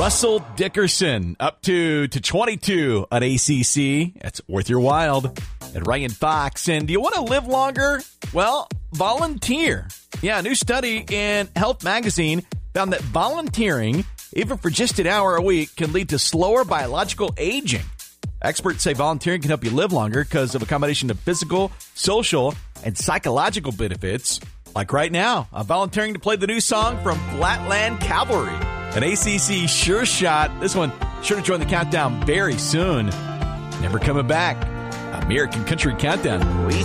Russell Dickerson up to 22 at ACC. That's worth your while. And Ryan Fox. And do you want to live longer? Well, volunteer. Yeah, a new study in Health Magazine found that volunteering, even for just an hour a week, can lead to slower biological aging. Experts say volunteering can help you live longer because of a combination of physical, social, and psychological benefits. Like right now, I'm volunteering to play the new song from Flatland Cavalry. An ACC sure shot. This one sure to join the countdown very soon. Never coming back. American Country Countdown.